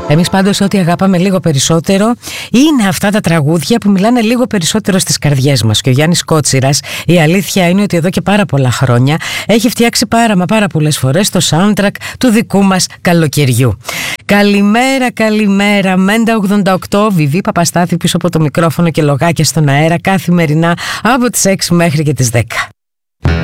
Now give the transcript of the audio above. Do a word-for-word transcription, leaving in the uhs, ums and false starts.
Εμείς πάντως ό,τι αγάπαμε λίγο περισσότερο είναι αυτά τα τραγούδια που μιλάνε λίγο περισσότερο στις καρδιές μας. Και ο Γιάννης Κότσιρας, η αλήθεια είναι ότι εδώ και πάρα πολλά χρόνια έχει φτιάξει πάρα μα πάρα πολλές φορές το soundtrack του δικού μας καλοκαιριού. Καλημέρα, καλημέρα. Μέντα ογδόντα οκτώ, Βιβί Παπαστάθη πίσω από το μικρόφωνο και λογάκια στον αέρα καθημερινά από τις έξι μέχρι και τις δέκα.